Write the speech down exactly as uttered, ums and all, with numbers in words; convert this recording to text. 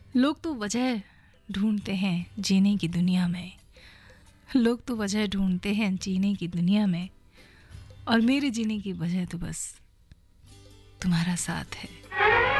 लोग तो वजह ढूंढते हैं जीने की दुनिया में, लोग तो वजह ढूंढते हैं जीने की दुनिया में, और मेरे जीने की वजह तो बस तुम्हारा साथ है।